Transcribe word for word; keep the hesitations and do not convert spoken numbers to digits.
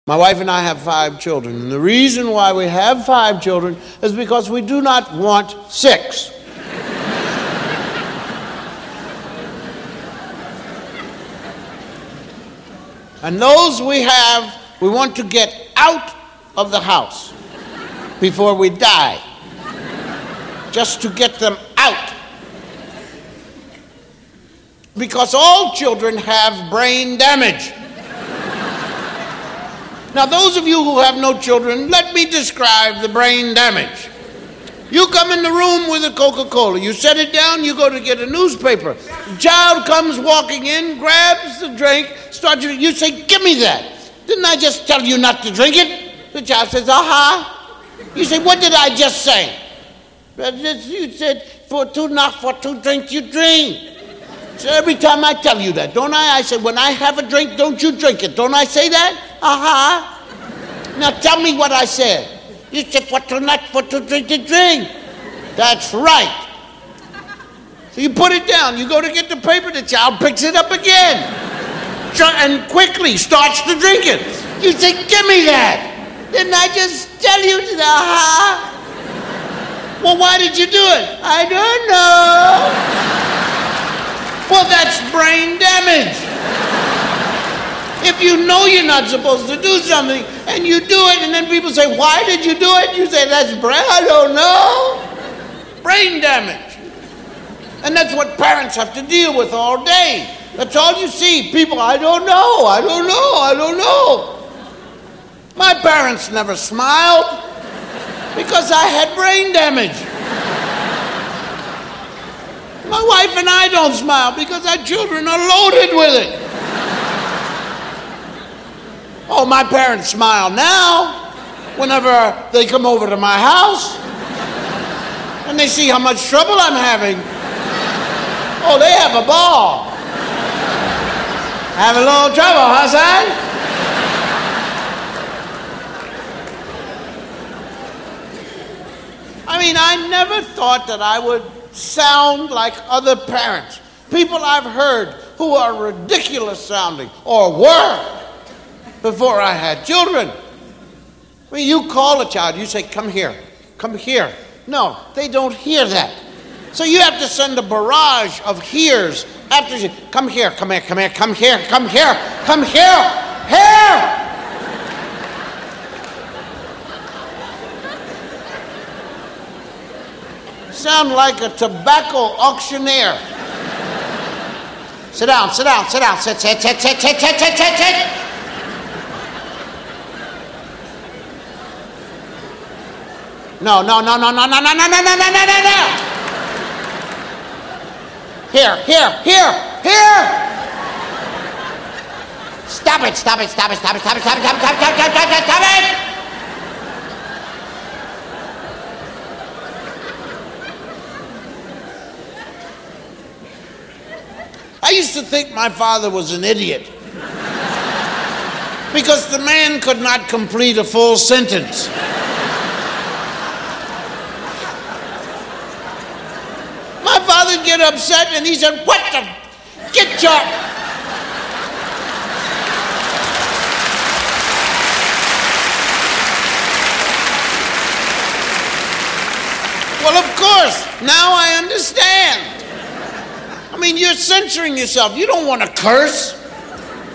My wife and I have five children, and the reason why we have five children is because we do not want six. And those we have, we want to get out of the house before we die, just to get them out. Because all children have brain damage. Now, those of you who have no children, let me describe the brain damage. You come in the room with a Coca-Cola. You set it down, you go to get a newspaper. The child comes walking in, grabs the drink, starts, you say, give me that. Didn't I just tell you not to drink it? The child says, aha. You say, what did I just say? You said, for two, not for two drinks, you drink. So every time I tell you that, don't I? I say, when I have a drink, don't you drink it. Don't I say that? Uh-huh. Now tell me what I said. You said, for two, not for two drink, you drink. That's right. So you put it down. You go to get the paper, the child picks it up again. And quickly starts to drink it. You say, give me that. Didn't I just tell you? Uh-huh. Well, why did you do it? I don't know. Well, that's brain damage. If you know you're not supposed to do something and you do it, and then people say, why did you do it? You say, that's brain, I don't know. Brain damage. And that's what parents have to deal with all day. That's all you see. People, I don't know, I don't know, I don't know. My parents never smiled because I had brain damage. My wife and I don't smile because our children are loaded with it. Oh, my parents smile now whenever they come over to my house and they see how much trouble I'm having. Oh, they have a ball. Have a little trouble, huh, son? I mean, I never thought that I would sound like other parents. People I've heard who are ridiculous sounding, or were, before I had children. I mean, you call a child, you say, come here, come here. No, they don't hear that. So you have to send a barrage of hears after you, come here, come here, come here, come here, come here, come here, here! Sound like a tobacco auctioneer. Sit down, sit down, sit down, sit, sit, sit, sit, sit, sit, sit, sit, sit. No, no, no, no, no, no, no, no, no, no, no, no, no. Here, here, here, here. Stop it, stop it, stop it, stop it, stop it, stop it, stop it, stop it, stop it, stop it, stop it. I used to think my father was an idiot because the man could not complete a full sentence. My father'd get upset and he said, what the, get your... Well, of course, now I understand. I mean, you're censoring yourself. You don't want to curse.